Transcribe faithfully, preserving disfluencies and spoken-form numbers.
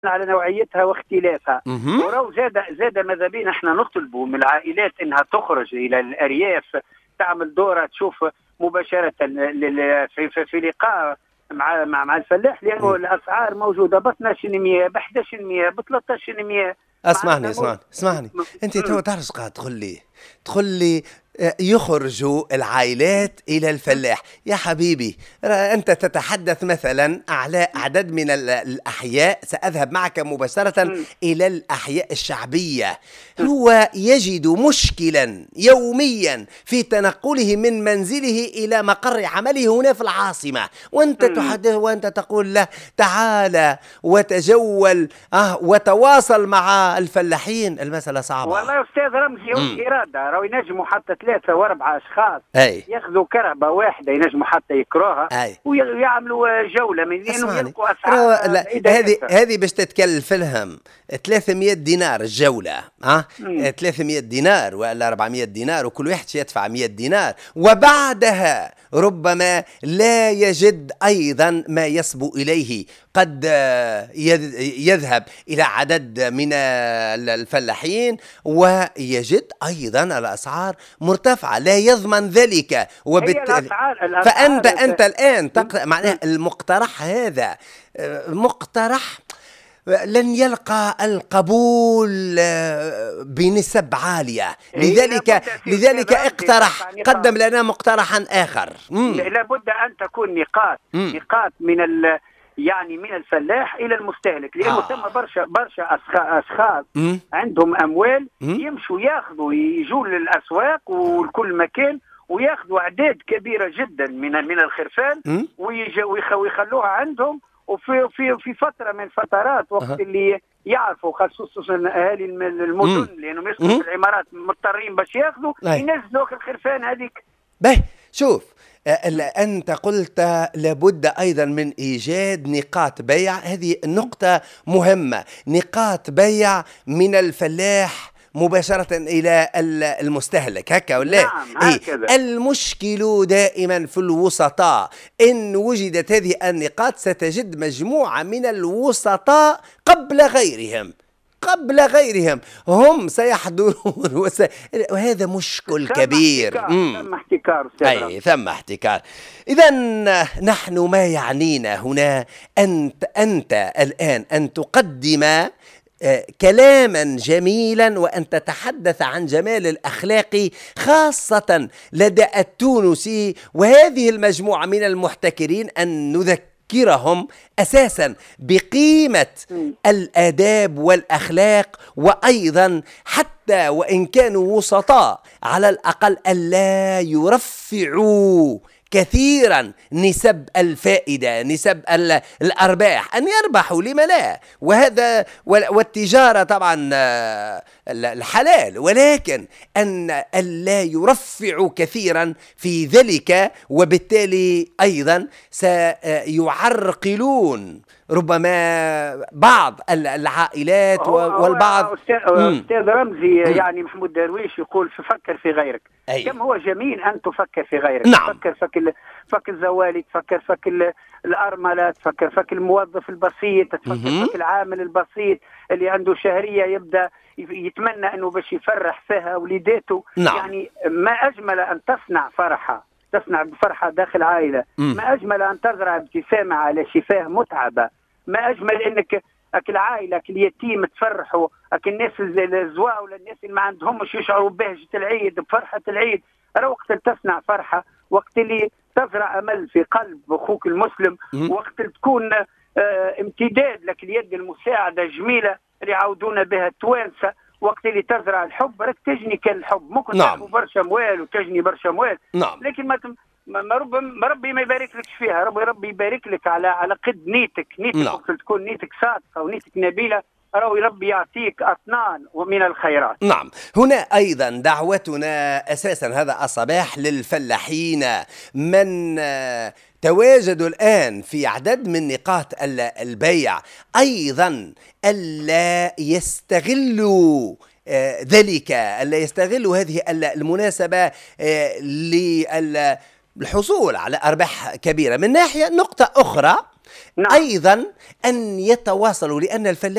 على نوعيتها واختلافها. مهم. وراه زاد زاد ماذا بينا احنا نطلبوا من العائلات انها تخرج الى الارياف، تعمل دوره تشوف مباشره لل- في, في, في لقاء مع مع مع الفلاح، لانه مم. الاسعار موجوده ب اثناش بالمئة ب احد عشر بالمئة ب ثلاثة عشر بالمئة. اسمعني اسمعني اسمعني انت تو تعرف قاعد تقول لي تقول لي آه، يخرجوا العائلات الى الفلاح. يا حبيبي، را- انت تتحدث مثلا على عدد من ال- الاحياء. ساذهب معك مباشره الى الاحياء الشعبيه. هو يجد مشكلا يوميا في تنقله من منزله الى مقر عمله هنا في العاصمه، وانت تحدث وانت تقول له تعال وتجول آه وتواصل مع الفلاحين. المساله صعبه. والله يا استاذ رمزي، هو اراده راهو ينجموا حتى ثلاثه واربعه اشخاص اي ياخذوا كرهبه واحده ينجموا حتى يكروها اي ويعملوا جوله من لانه اسمعني، يلقوا رو- اسعار لا، بعيده هذه ياسر. هذه باش تتكلف لهم ثلاثمئة دينار الجولة. ها مم. ثلاثمئة دينار ولا أربعمئة دينار، وكل واحد يدفع مئة دينار، وبعدها ربما لا يجد أيضا ما يصبو إليه. قد آه، يذ- يذهب إلى عدد من آه، الفلاحين ويجد أيضا الأسعار مرتفعة، لا يضمن ذلك. هي وبالتالي الاسعار الاسعار فأنت ف- أنت الآن تقرأ مم. معناه المقترح هذا آه، مقترح لن يلقى القبول آه، بنسب عالية. هي لذلك لابد في لذلك استمرار في اقترح قطع نقاط. قدم لنا مقترحا آخر. مم. لا- لابد ان تكون نقاط مم. نقاط من ال يعني من الفلاح الى المستهلك، لانه آه. ثم برشا برشا أسخ- اشخاص مم. عندهم اموال مم. يمشوا ياخذوا يجوا للاسواق ولكل مكان وياخذوا اعداد كبيره جدا من من الخرفان مم. ويج- ويخ- ويخلوها عندهم. وفي في في فتره من فترات وقت أها. اللي يعرفوا خصوصا اهالي الم- المدن لانهم يسكنوا مم. في العمارات مضطرين باش ياخذوا أي. ينزلوا الخرفان هذيك. به شوف، آه، ال- أنت قلت لابد أيضا من إيجاد نقاط بيع. هذه نقطة مهمة، نقاط بيع من الفلاح مباشرة إلى ال- المستهلك، هكا ولا؟ نعم، إيه؟ هكذا. المشكل دائما في الوسطاء. إن وجدت هذه النقاط ستجد مجموعة من الوسطاء قبل غيرهم قبل غيرهم هم سيحضرون وس... وهذا مشكل ثم كبير. احتكار، مم. ثم احتكار أستاذ رامي. أي ثم احتكار. إذا نحن ما يعنينا هنا أنت أنت الآن أن تقدم آه، كلاما جميلا وأن تتحدث عن جمال الأخلاق خاصة لدى التونسي وهذه المجموعة من المحتكرين، أن نذكرهم أساسا بقيمة الآداب والأخلاق، وأيضا حتى وإن كانوا وسطاء على الأقل ألا يرفعوا كثيرا نسب الفائدة، نسب ال- الأرباح، أن يربحوا لما لا. وهذا وال- والتجارة طبعا آه، ال- الحلال، ولكن أن ألا يرفعوا كثيرا في ذلك، وبالتالي أيضا سيعرقلون ربما بعض ال- العائلات هو- هو والبعض. أستاذ, مم. أستاذ رمزي، يعني محمود درويش يقول فكر في غيرك. أي. كم هو جميل أن تفكر في غيرك. نعم. تفكر فك ال- فك الزوالي، تفكر فك ال- الأرملة، تفكر فك الموظف البسيط، تفكر مهم. فك العامل البسيط اللي عنده شهرية يبدأ يتمنى أنه باش يفرح فيها وليداته. نعم. يعني ما أجمل أن تصنع فرحة تصنع بفرحة داخل عائلة. مم. ما أجمل أن تزرع ابتسامة على شفاه متعبة. ما أجمل أنك أك العائلة أك اليتيم تفرحوا، أك الناس الزواء ولا الناس اللي ما عندهمش يشعروا ببهجة العيد بفرحة العيد. راه وقت اللي تصنع فرحة، وقت اللي تزرع أمل في قلب أخوك المسلم، مم. وقت اللي تكون آه امتداد لك اليد المساعدة الجميلة اللي يعودون بها التوانسة، وقت اللي تزرع الحب راك تجني كالحب. ممكن نعم. تاخذ برشا اموال وتجني برشا اموال، نعم. لكن ما تم... ما ما ربي ما ربي ما يبارك لكش فيها. ربي ربي يبارك لك على على قد نيتك. نيتك نعم. وقت تكون نيتك صادقه ونيتك نبيله، راهو ربي يعطيك اطنان ومن الخيرات. نعم. هنا أيضا دعوتنا أساسا هذا الصباح للفلاحين من آه، تواجدوا الآن في عدد من نقاط ال- البيع، أيضا ألا يستغلوا آه، ذلك، ألا يستغلوا هذه ال- المناسبة آه، للحصول على أرباح كبيرة. من ناحية، نقطة أخرى نعم. أيضا أن يتواصلوا، لأن الفلاح